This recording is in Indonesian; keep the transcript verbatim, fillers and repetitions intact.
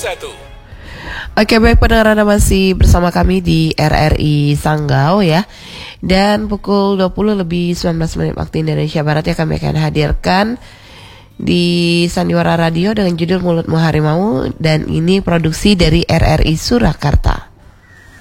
satu. Oke, baik pendengar, Anda masih bersama kami di R R I Sanggau ya. Dan pukul dua puluh lebih sembilan belas menit waktu Indonesia Barat ya, kami akan hadirkan di Sandiwara Radio dengan judul Mulutmu Harimau, dan ini produksi dari R R I Surakarta.